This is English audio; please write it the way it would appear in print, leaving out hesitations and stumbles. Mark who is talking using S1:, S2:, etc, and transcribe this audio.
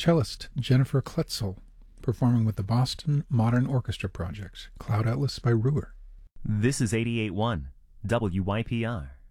S1: Cellist Jennifer Kletzel, performing with the Boston Modern Orchestra Project, Cloud Atlas by Ruhr.
S2: This is 88.1 WYPR.